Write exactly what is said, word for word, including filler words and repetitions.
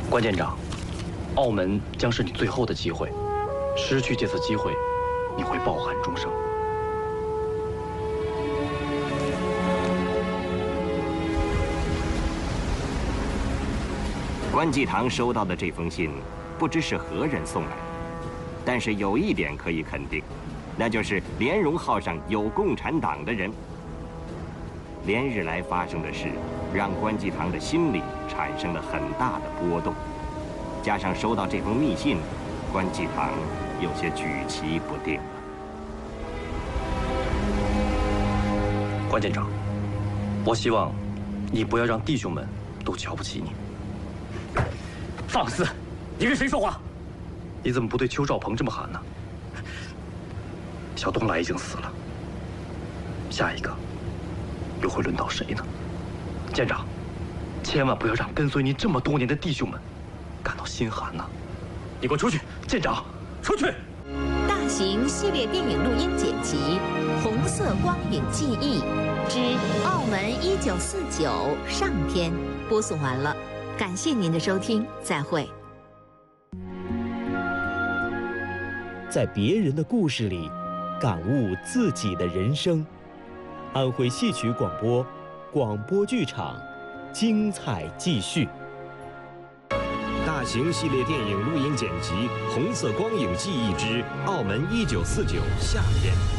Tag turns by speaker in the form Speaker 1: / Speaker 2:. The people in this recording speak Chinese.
Speaker 1: 关舰长，澳门将是你最后的机会，失去这次机会，你会抱憾终生。
Speaker 2: 关济棠收到的这封信，不知是何人送来的，但是有一点可以肯定，那就是莲蓉号上有共产党的人。连日来发生的事，让关济棠的心里产生了很大的波动，加上收到这封密信，关济棠有些举棋不定了。
Speaker 1: 关舰长，我希望你不要让弟兄们都瞧不起你。
Speaker 3: 放肆！你跟谁说话？
Speaker 1: 你怎么不对邱兆鹏这么喊呢？小东来已经死了，下一个又会轮到谁呢？舰长，千万不要让跟随您这么多年的弟兄们感到心寒呐！
Speaker 3: 你给我出去！
Speaker 1: 舰长，
Speaker 3: 出去！
Speaker 4: 大型系列电影录音剪辑《红色光影记忆之澳门一九四九》上篇播送完了，感谢您的收听，再会。
Speaker 5: 在别人的故事里，感悟自己的人生。安徽戏曲广播，广播剧场，精彩继续。
Speaker 2: 大型系列电影录音剪辑《红色光影记忆之澳门一九四九》下篇。